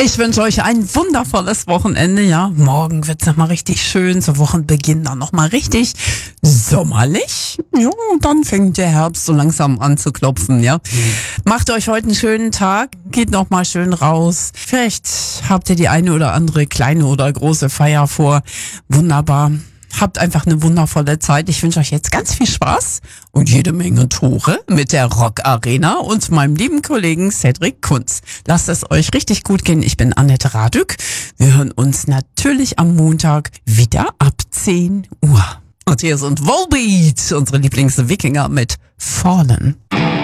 Ich wünsche euch ein wundervolles Wochenende, ja. Morgen wird's nochmal richtig schön, zu Wochenbeginn dann nochmal richtig sommerlich. Ja, und dann fängt der Herbst so langsam an zu klopfen, ja. Macht euch heute einen schönen Tag, geht nochmal schön raus. Vielleicht habt ihr die eine oder andere kleine oder große Feier vor. Wunderbar. Habt einfach eine wundervolle Zeit. Ich wünsche euch jetzt ganz viel Spaß und jede Menge Tore mit der Rock Arena und meinem lieben Kollegen Cedric Kunz. Lasst es euch richtig gut gehen. Ich bin Annette Radück. Wir hören uns natürlich am Montag wieder ab 10 Uhr. Und hier sind Volbeat, unsere Lieblings-Wikinger mit Fallen.